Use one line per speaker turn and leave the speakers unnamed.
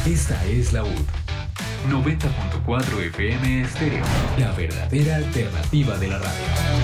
Esta es la UD 90.4 FM Estéreo, la verdadera alternativa de la radio.